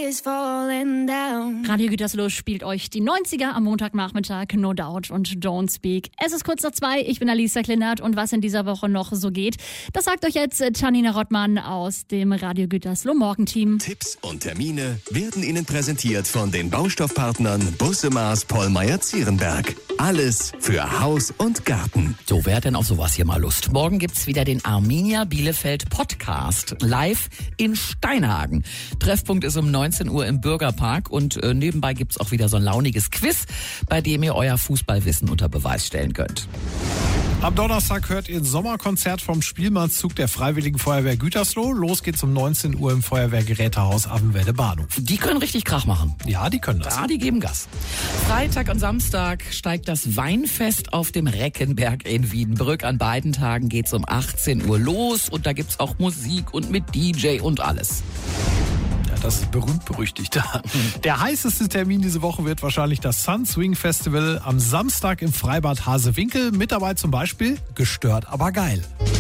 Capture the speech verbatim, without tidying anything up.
is falling down. Radio Gütersloh spielt euch die neunziger am Montagnachmittag, No Doubt und Don't Speak. Es ist kurz nach zwei, ich bin Alisa Klindert und was in dieser Woche noch so geht, das sagt euch jetzt Janina Rottmann aus dem Radio Gütersloh Morgenteam. Tipps und Termine werden Ihnen präsentiert von den Baustoffpartnern Busse-Maß Pollmeyer-Zierenberg. Alles für Haus und Garten. So, wer hat denn auf sowas hier mal Lust? Morgen gibt's wieder den Arminia Bielefeld Podcast live in Steinhagen. Treffpunkt ist um neunzehn Uhr im Bürgerpark und äh, nebenbei gibt's auch wieder so ein launiges Quiz, bei dem ihr euer Fußballwissen unter Beweis stellen könnt. Am Donnerstag hört ihr ein Sommerkonzert vom Spielmannszug der Freiwilligen Feuerwehr Gütersloh. Los geht's um neunzehn Uhr im Feuerwehrgerätehaus Avenwelle Bahnhof. Die können richtig Krach machen. Ja, die können das. Ja, die geben Gas. Freitag und Samstag steigt das Weinfest auf dem Reckenberg in Wiedenbrück. An beiden Tagen geht's um achtzehn Uhr los und da gibt's auch Musik und mit D J und alles. Das ist berühmt-berüchtigt. Der heißeste Termin diese Woche wird wahrscheinlich das Sun Swing Festival am Samstag im Freibad Hasewinkel. Mit dabei zum Beispiel Gestört, aber geil.